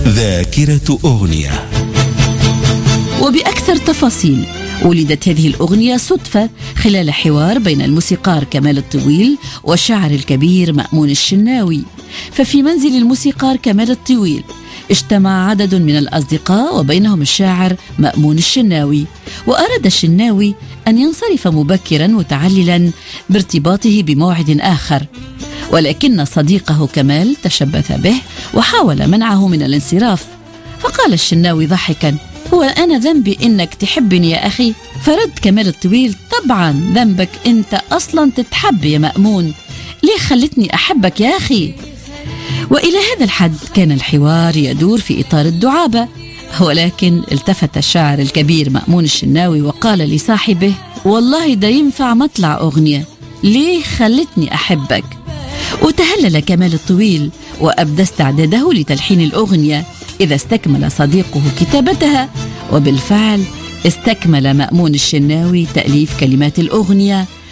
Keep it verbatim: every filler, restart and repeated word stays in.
ذاكرة أغنية. وبأكثر تفاصيل، ولدت هذه الأغنية صدفة خلال حوار بين الموسيقار كمال الطويل والشاعر الكبير مأمون الشناوي. ففي منزل الموسيقار كمال الطويل اجتمع عدد من الأصدقاء وبينهم الشاعر مأمون الشناوي، وأراد الشناوي أن ينصرف مبكرا متعللا بارتباطه بموعد آخر، ولكن صديقه كمال تشبث به وحاول منعه من الانصراف. فقال الشناوي ضاحكا: هو أنا ذنبي إنك تحبني يا أخي؟ فرد كمال الطويل: طبعا ذنبك، أنت أصلا تتحب يا مأمون، ليه خلتني أحبك يا أخي؟ وإلى هذا الحد كان الحوار يدور في إطار الدعابة، ولكن التفت الشاعر الكبير مأمون الشناوي وقال لصاحبه: والله ده ينفع مطلع أغنية، ليه خلتني أحبك؟ وتهلل كمال الطويل وأبدى استعداده لتلحين الأغنية إذا استكمل صديقه كتابتها. وبالفعل استكمل مأمون الشناوي تأليف كلمات الأغنية